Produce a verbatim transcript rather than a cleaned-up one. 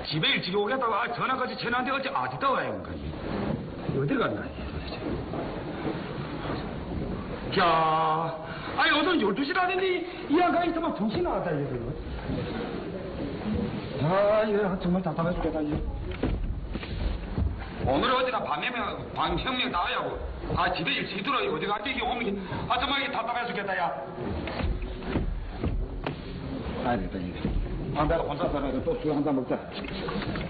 집에 일찍 오겠다고 아, 전화까지 전화한데 어째 어디다 와요? 어디를 갔나? 야, 아니 오늘 열두 시라더니 이 안가 있으면 두 시 나왔다 이거. 아, 이거 정말 답답해 죽겠다 이거. 오늘 어디나 밤에 방청명 나와야고. 아, 집에 일찍 들어 어디 갔지 이게 오면 아 정말 이게 답답해 죽겠다 야. 아, 됐다 이거. 아, 내가 혼자 살아서 또 술 한 잔 먹자.